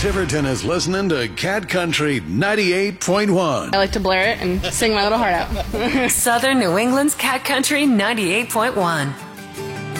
Tiverton is listening to Cat Country 98.1. I like to blare it and sing my little heart out. Southern New England's Cat Country 98.1.